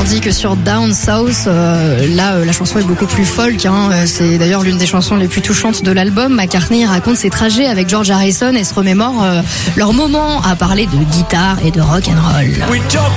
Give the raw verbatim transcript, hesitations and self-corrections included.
Tandis que sur Down South, euh, là, euh, la chanson est beaucoup plus folk. Hein. C'est d'ailleurs l'une des chansons les plus touchantes de l'album. McCartney raconte ses trajets avec George Harrison et se remémore euh, leur moment à parler de guitare et de rock and roll.